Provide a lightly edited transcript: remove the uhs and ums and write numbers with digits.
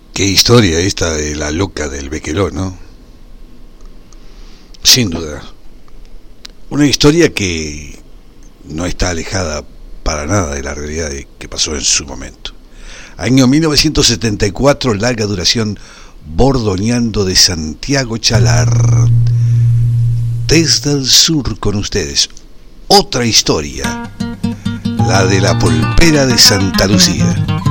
Qué historia esta de la loca del Bequeló, ¿no? Sin duda. Una historia que no está alejada para nada de la realidad que pasó en su momento. Año 1974, larga duración, Bordoneando de Santiago Chalar. Desde el sur con ustedes. Otra historia. La de la polpera de Santa Lucía.